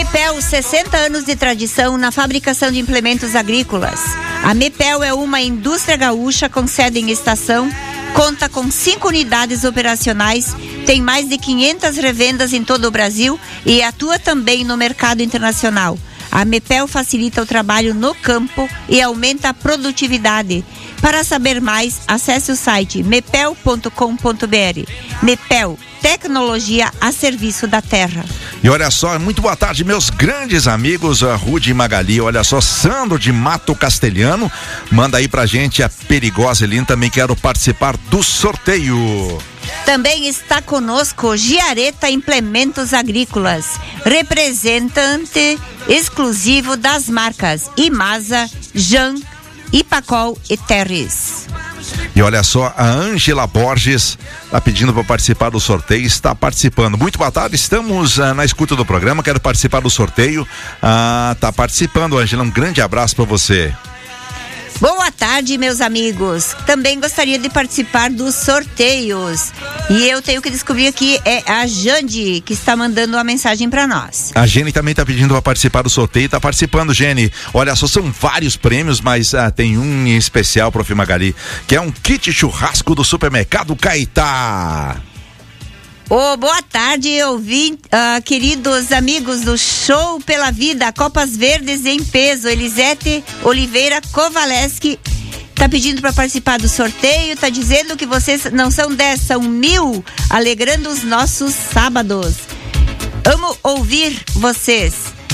Mepel, 60 anos de tradição na fabricação de implementos agrícolas. A Mepel é uma indústria gaúcha com sede em Estação, conta com 5 unidades operacionais, tem mais de 500 revendas em todo o Brasil e atua também no mercado internacional. A Mepel facilita o trabalho no campo e aumenta a produtividade. Para saber mais, acesse o site mepel.com.br. Mepel, tecnologia a serviço da terra. E olha só, muito boa tarde, meus grandes amigos, a Rude e Magali. Olha só, Sandro de Mato Castelhano manda aí pra gente a Perigosa Elina, também quero participar do sorteio. Também está conosco Giareta Implementos Agrícolas, representante exclusivo das marcas Imasa, Jan, Ipacol e Terres. E olha só, a Ângela Borges está pedindo para participar do sorteio, está participando. Muito boa tarde, estamos na escuta do programa, quero participar do sorteio. Tá participando, Ângela, um grande abraço para você. Boa tarde, meus amigos. Também gostaria de participar dos sorteios. E eu tenho que descobrir aqui, é a Jande que está mandando uma mensagem para nós. A Jenny também está pedindo para participar do sorteio, está participando, Jenny. Olha só, são vários prêmios, mas tem um em especial, Prof. Magali, que é um kit churrasco do Supermercado Caetá. Boa tarde, queridos amigos do Show pela Vida, Copas Verdes em Peso. Elisete Oliveira Kovaleski tá pedindo para participar do sorteio, tá dizendo que vocês não são 10, são 1000, alegrando os nossos sábados. Amo ouvir vocês.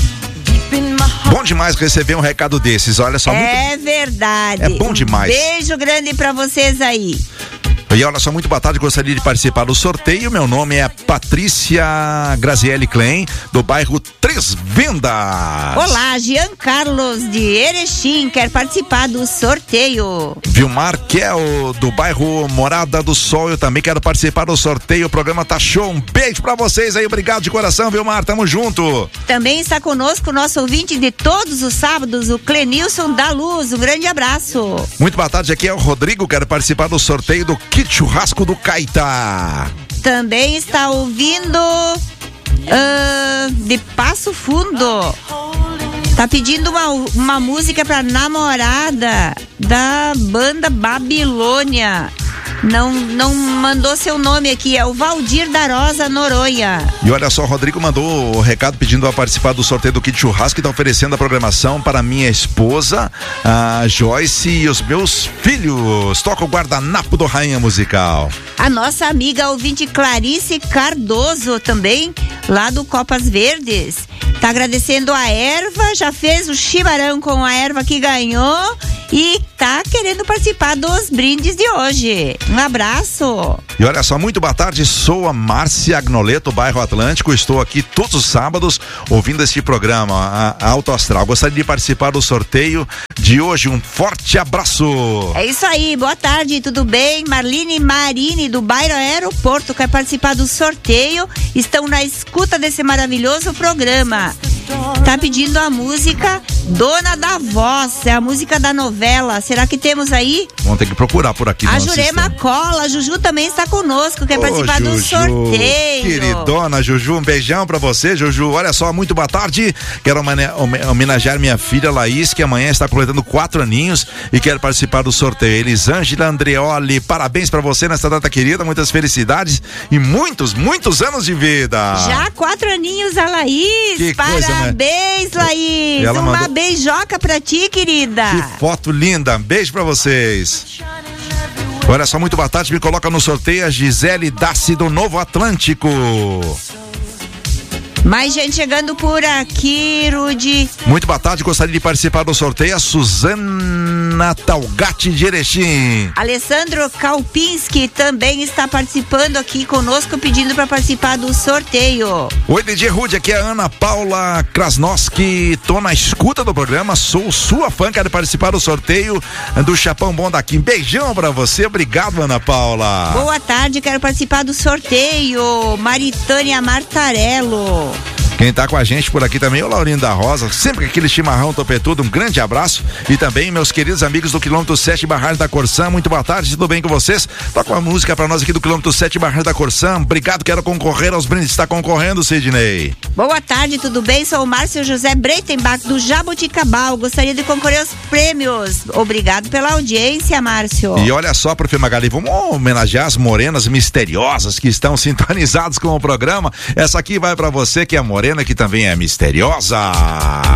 Bom demais receber um recado desses, olha só. É verdade. É bom demais. Beijo grande para vocês aí. E olha só, muito boa tarde, gostaria de participar do sorteio. Meu nome é Patrícia Graziele Klein, do bairro Três Vendas. Olá, Jean Carlos de Erechim quer participar do sorteio. Vilmar Kel, do bairro Morada do Sol, eu também quero participar do sorteio. O programa tá show, um beijo pra vocês aí, obrigado de coração, Vilmar, tamo junto. Também está conosco o nosso ouvinte de todos os sábados, o Clenilson da Luz, um grande abraço. Muito boa tarde, aqui é o Rodrigo, quero participar do sorteio do kit churrasco do Caetá. Também está ouvindo de Passo Fundo. Tá pedindo uma música pra namorada da banda Babilônia. Não mandou seu nome aqui, é o Valdir da Rosa Noronha. E olha só, o Rodrigo mandou o recado pedindo para participar do sorteio do kit churrasco, que está oferecendo a programação para minha esposa, a Joyce, e os meus filhos. Toca o guardanapo do Rainha Musical. A nossa amiga ouvinte Clarice Cardoso também, lá do Copas Verdes. Tá agradecendo a erva, já fez o chimarrão com a erva que ganhou e tá querendo participar dos brindes de hoje. Um abraço. E olha só, muito boa tarde, sou a Márcia Agnoleto, bairro Atlântico, estou aqui todos os sábados ouvindo este programa, a Alto Astral. Gostaria de participar do sorteio de hoje, um forte abraço. É isso aí, boa tarde, tudo bem? Marlene Marini, do bairro Aeroporto, quer participar do sorteio, estão na escuta desse maravilhoso programa. Tá pedindo a música Dona da Voz, é a música da novela. Será que temos aí? Vamos ter que procurar por aqui. A Jurema Cola, a Juju também está conosco, quer participar do sorteio. Queridona Juju, um beijão pra você, Juju. Olha só, muito boa tarde. Quero homenagear minha filha Laís, que amanhã está completando 4 aninhos e quer participar do sorteio. Elisângela Andreoli, parabéns pra você nessa data querida, muitas felicidades e muitos anos de vida. Já 4 aninhos a Laís. Que parabéns, coisa, né? Laís. Ela uma mandou... beijoca pra ti, querida. Que foto linda, beijo pra vocês. Olha só, muito boa tarde, me coloca no sorteio a Gisele Dassi do Novo Atlântico. Mais gente chegando por aqui, Rudy. Muito boa tarde, gostaria de participar do sorteio a Suzana Talgatti de Erechim. Alessandro Kalpinski também está participando aqui conosco, pedindo para participar do sorteio. Oi, DJ Rudy, aqui é a Ana Paula Krasnoski, tô na escuta do programa, sou sua fã, quero participar do sorteio do Chapão Bom daqui. Beijão pra você, obrigado, Ana Paula. Boa tarde, quero participar do sorteio. Maritânia Martarello. Quem tá com a gente por aqui também é o Laurinho da Rosa, sempre aquele chimarrão topetudo, um grande abraço. E também meus queridos amigos do quilômetro 7 Barragem da Corsã, muito boa tarde, tudo bem com vocês? Toca uma música pra nós aqui do quilômetro 7 Barragem da Corsã. Obrigado, quero concorrer aos brindes. Está concorrendo, Sidney? Boa tarde, tudo bem? Sou o Márcio José Breitenbach do Jabuticabal, gostaria de concorrer aos prêmios. Obrigado pela audiência, Márcio. E olha só, Prof. Magali, vamos homenagear as morenas misteriosas que estão sintonizadas com o programa. Essa aqui vai pra você que é morena, que também é misteriosa.